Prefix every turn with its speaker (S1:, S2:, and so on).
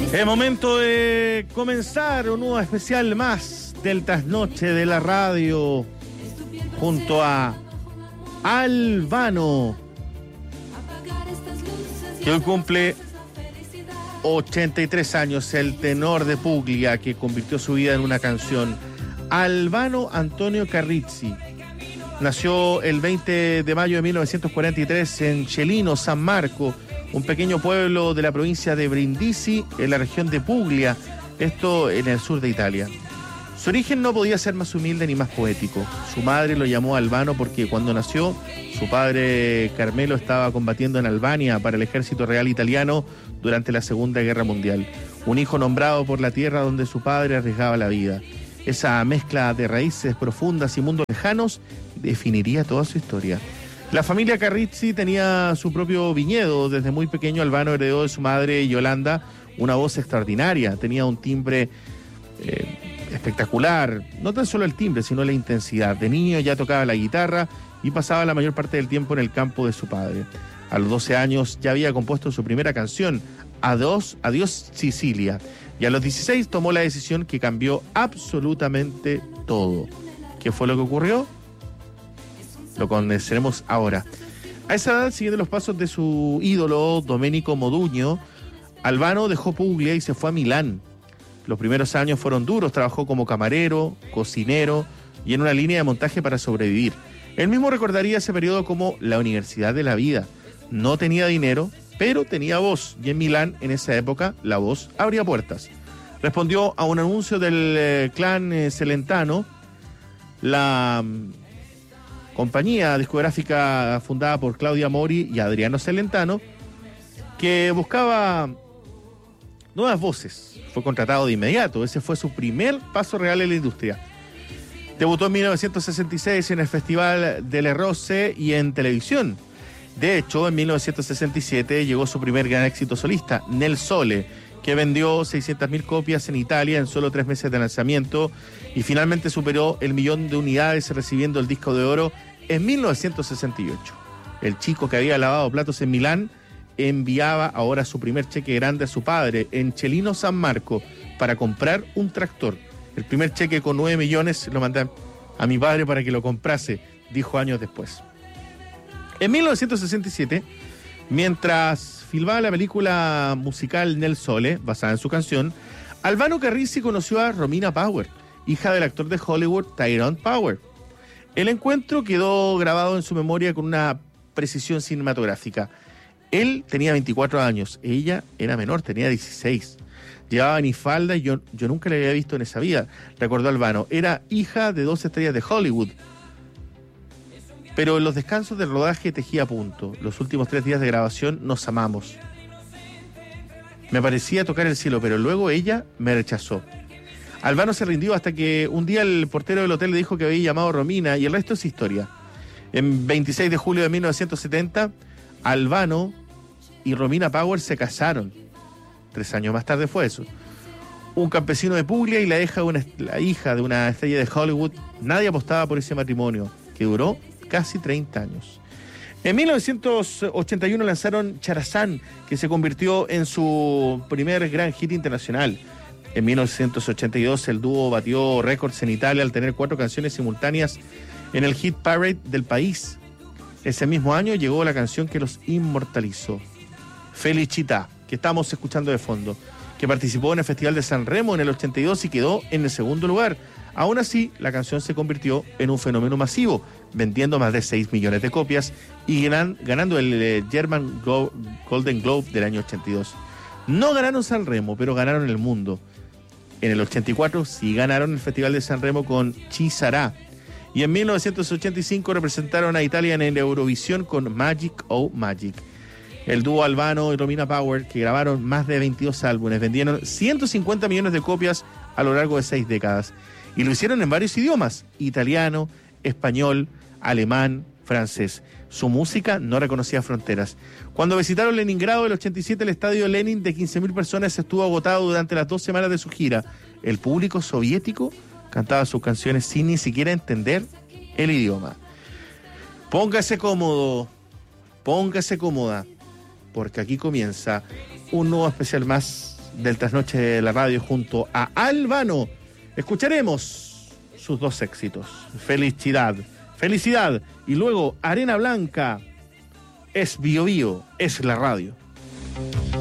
S1: Es momento de comenzar un nuevo especial más del Trasnoche de la Radio junto a Albano, que hoy cumple 83 años, el tenor de Puglia que convirtió su vida en una canción. Albano Antonio Carrizzi nació el 20 de mayo de 1943 en Celino, San Marco, un pequeño pueblo de la provincia de Brindisi, en la región de Puglia, esto en el sur de Italia. Su origen no podía ser más humilde ni más poético. Su madre lo llamó Albano porque cuando nació, su padre Carmelo estaba combatiendo en Albania para el ejército real italiano durante la Segunda Guerra Mundial. Un hijo nombrado por la tierra donde su padre arriesgaba la vida. Esa mezcla de raíces profundas y mundos lejanos definiría toda su historia. La familia Carrizzi tenía su propio viñedo. Desde muy pequeño Albano heredó de su madre Yolanda una voz extraordinaria. Tenía un timbre espectacular. No tan solo el timbre, sino la intensidad. De niño ya tocaba la guitarra y pasaba la mayor parte del tiempo en el campo de su padre. A los 12 años ya había compuesto su primera canción, Adiós Sicilia. Y a los 16 tomó la decisión que cambió absolutamente todo. ¿Qué fue lo que ocurrió? Lo conoceremos ahora. A esa edad, siguiendo los pasos de su ídolo, Domenico Modugno, Albano dejó Puglia y se fue a Milán. Los primeros años fueron duros, trabajó como camarero, cocinero y en una línea de montaje para sobrevivir. Él mismo recordaría ese periodo como la universidad de la vida. No tenía dinero, pero tenía voz, y en Milán, en esa época, la voz abría puertas. Respondió a un anuncio del clan Celentano, la compañía discográfica fundada por Claudia Mori y Adriano Celentano, que buscaba nuevas voces. Fue contratado de inmediato. Ese fue su primer paso real en la industria. Debutó en 1966 en el Festival del Rosse y en televisión. De hecho, en 1967 llegó su primer gran éxito solista, Nel Sole, que vendió 600.000 copias en Italia en solo 3 meses de lanzamiento y finalmente superó el 1.000.000 de unidades, recibiendo el disco de oro en 1968. El chico que había lavado platos en Milán enviaba ahora su primer cheque grande a su padre en Celino, San Marco, para comprar un tractor. El primer cheque con 9 millones lo mandé a mi padre para que lo comprase, dijo años después. En 1967, mientras filmaba la película musical Nel Sole, basada en su canción, Albano Carrizzi conoció a Romina Power, hija del actor de Hollywood Tyrone Power. El encuentro quedó grabado en su memoria con una precisión cinematográfica. Él tenía 24 años, ella era menor, tenía 16. Llevaba minifalda y yo nunca la había visto en esa vida, recordó Albano. Era hija de 2 estrellas de Hollywood. Pero en los descansos del rodaje tejía a punto. Los últimos 3 días de grabación nos amamos. Me parecía tocar el cielo, pero luego ella me rechazó. Albano se rindió hasta que un día el portero del hotel le dijo que había llamado a Romina y el resto es historia. En 26 de julio de 1970, Albano y Romina Power se casaron. 3 años más tarde fue eso. Un campesino de Puglia y la hija de una estrella de Hollywood. Nadie apostaba por ese matrimonio, que duró casi 30 años. En 1981 lanzaron Charazán, que se convirtió en su primer gran hit internacional. En 1982 el dúo batió récords en Italia al tener 4 canciones simultáneas en el hit parade del país. Ese mismo año llegó la canción que los inmortalizó, Felicità, que estamos escuchando de fondo, que participó en el Festival de San Remo en el 82 y quedó en el segundo lugar. Aún así, la canción se convirtió en un fenómeno masivo, vendiendo más de 6 millones de copias y ganando el German Golden Globe del año 82. No ganaron San Remo, pero ganaron el mundo. En el 84 sí ganaron el Festival de San Remo con Ci Sarà. Y en 1985 representaron a Italia en el Eurovisión con Magic Oh Magic. El dúo Albano y Romina Power, que grabaron más de 22 álbumes, vendieron 150 millones de copias a lo largo de 6 décadas. Y lo hicieron en varios idiomas: italiano, español, alemán, francés. Su música no reconocía fronteras. Cuando visitaron Leningrado el 87, el estadio Lenin de 15.000 personas estuvo agotado durante las 2 semanas de su gira. El público soviético cantaba sus canciones sin ni siquiera entender el idioma. Póngase cómodo, póngase cómoda, porque aquí comienza un nuevo especial más del Trasnoche de la Radio junto a Albano. Escucharemos sus dos éxitos, Felicidad y luego Arena Blanca. Es Bio Bio, es la radio.